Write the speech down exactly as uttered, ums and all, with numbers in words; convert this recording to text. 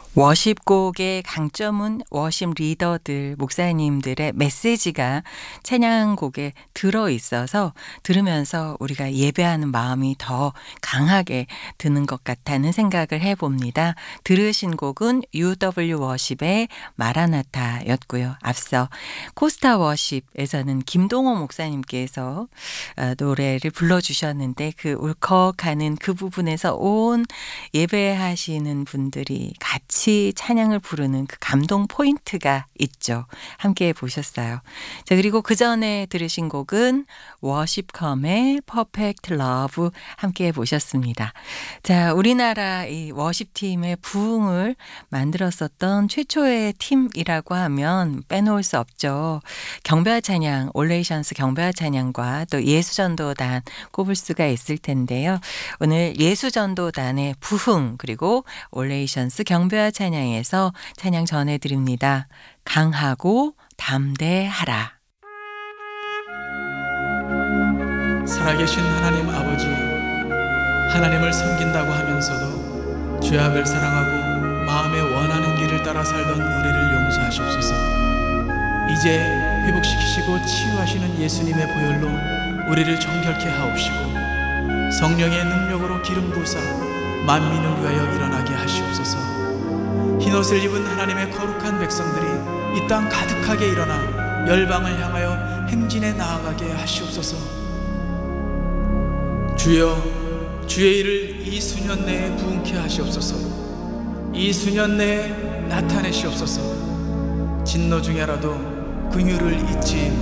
워십곡의 강점은 워십 리더들, 목사님들의 메시지가 찬양곡에 들어있어서 들으면서 우리가 예배하는 마음이 더 강하게 드는 것 같다는 생각을 해봅니다. 들으신 곡은 유더블유 워십의 마라나타였고요. 앞서 코스타 워십에서는 김동호 목사님께서 어, 노래를 불러주셨는데 그 울컥하는 그 부분에서 온 예배하시는 분들이 같이 찬양을 부르는 그 감동 포인트가 있죠. 함께 보셨어요. 자, 그리고 그 전에 들으신 곡은 워십컴의 퍼펙트 러브 함께 보셨습니다. 자, 우리나라 이 워십팀의 부흥을 만들었었던 최초의 팀이라고 하면 빼놓을 수 없죠. 경배와 찬양, 올레이션스 경배와 찬양과 또 예수전도단 꼽을 수가 있을 텐데요. 오늘 예수전도단의 부흥 그리고 올레이션스 경배와 찬양에서 찬양 전해드립니다. 강하고 담대하라. 살아계신 하나님 아버지, 하나님을 섬긴다고 하면서도 죄악을 사랑하고 마음에 원하는 길을 따라 살던 우리를 용서하시옵소서. 이제 회복시키시고 치유하시는 예수님의 보혈로 우리를 정결케 하옵시고 성령의 능력으로 기름 부으사 만민을 위하여 일어나게 하시옵소서. 흰옷을 입은 하나님의 거룩한 백성들이 이 땅 가득하게 일어나 열방을 향하여 행진에 나아가게 하시옵소서. 주여, 주의 일을 이 수년 내에 부흥케 하시옵소서. 이 수년 내에 나타내시옵소서. 진노 중에라도 긍휼을 잊지